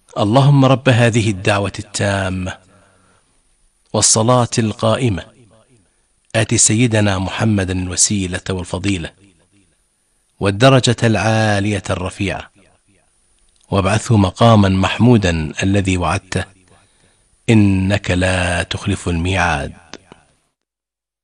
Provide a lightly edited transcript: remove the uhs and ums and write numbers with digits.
اللهم رب هذه الدعوة التامة والصلاة القائمة آت سيدنا محمدا الوسيلة والفضيلة والدرجة العالية الرفيعة وابعثه مقاما محمودا الذي وعدته إنك لا تخلف الميعاد.